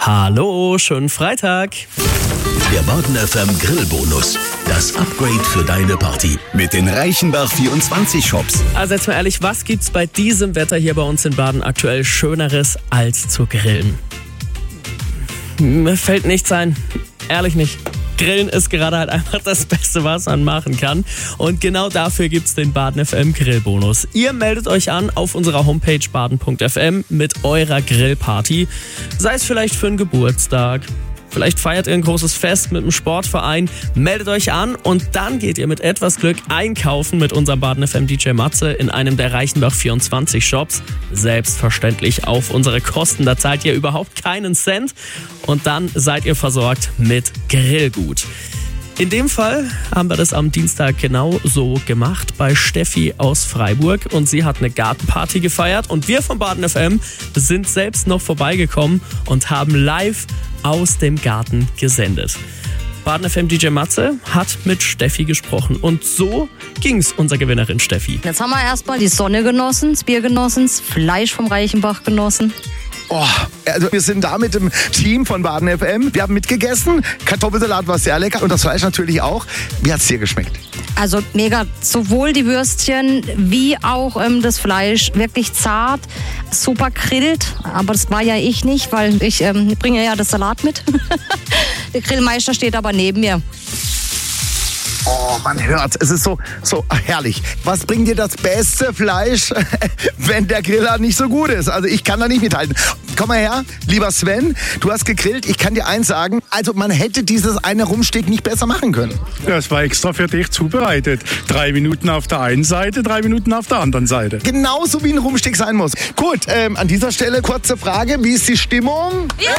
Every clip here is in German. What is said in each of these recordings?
Hallo, schönen Freitag. Der Baden FM Grillbonus. Das Upgrade für deine Party. Mit den Reichenbach 24 Shops. Also jetzt mal ehrlich, was gibt's bei diesem Wetter hier bei uns in Baden aktuell Schöneres als zu grillen? Mir fällt nichts ein. Ehrlich nicht. Grillen ist gerade halt einfach das Beste, was man machen kann. Und genau dafür gibt's den Baden FM Grillbonus. Ihr meldet euch an auf unserer Homepage baden.fm mit eurer Grillparty. Sei es vielleicht für einen Geburtstag. Vielleicht feiert ihr ein großes Fest mit einem Sportverein. Meldet euch an und dann geht ihr mit etwas Glück einkaufen mit unserem Baden FM DJ Matze in einem der Reichenbach 24 Shops. Selbstverständlich auf unsere Kosten. Da zahlt ihr überhaupt keinen Cent. Und dann seid ihr versorgt mit Grillgut. In dem Fall haben wir das am Dienstag genau so gemacht bei Steffi aus Freiburg und sie hat eine Gartenparty gefeiert und wir von Baden FM sind selbst noch vorbeigekommen und haben live aus dem Garten gesendet. Baden FM DJ Matze hat mit Steffi gesprochen und so ging's unserer Gewinnerin Steffi. Jetzt haben wir erstmal die Sonne genossen, das Bier genossen, das Fleisch vom Reichenbach genossen. Oh, also wir sind da mit dem Team von Baden FM. Wir haben mitgegessen. Kartoffelsalat war sehr lecker und das Fleisch natürlich auch. Wie hat's dir geschmeckt? Also mega, sowohl die Würstchen wie auch das Fleisch, wirklich zart, super grillt. Aber das war ja ich nicht, weil ich bringe ja das Salat mit. Der Grillmeister steht aber neben mir. Oh, man hört, es ist so herrlich. Was bringt dir das beste Fleisch, wenn der Griller nicht so gut ist? Also ich kann da nicht mithalten. Komm mal her, lieber Sven, du hast gegrillt. Ich kann dir eins sagen, also man hätte dieses eine Rumsteak nicht besser machen können. Das war extra für dich zubereitet. 3 Minuten auf der einen Seite, 3 Minuten auf der anderen Seite. Genauso wie ein Rumsteak sein muss. Gut, an dieser Stelle kurze Frage, wie ist die Stimmung? Yeah!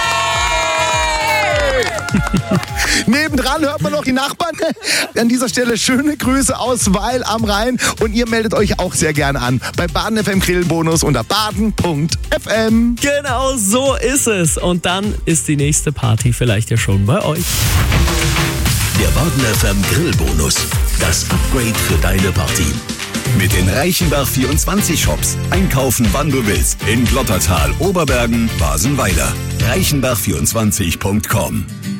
Nebendran hört man noch die Nachbarn. An dieser Stelle schöne Grüße aus Weil am Rhein. Und ihr meldet euch auch sehr gern an bei Baden FM Grillbonus unter baden.fm. Genau so ist es. Und dann ist die nächste Party vielleicht ja schon bei euch. Der Baden FM Grillbonus. Das Upgrade für deine Party. Mit den Reichenbach 24 Shops. Einkaufen, wann du willst. In Glottertal, Oberbergen, Basenweiler. reichenbach24.com